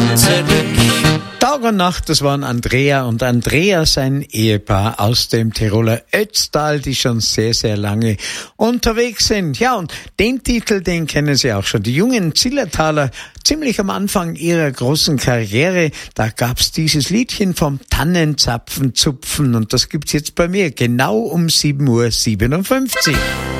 kommt zurück. Tag und Nacht, das waren Andrea und Andreas, ein Ehepaar aus dem Tiroler Ötztal, die schon sehr, sehr lange unterwegs sind. Ja, und den Titel, den kennen Sie auch schon. Die jungen Zillertaler, ziemlich am Anfang ihrer großen Karriere, da gab's dieses Liedchen vom Tannenzapfen zupfen und das gibt's jetzt bei mir genau um 7:57 Uhr.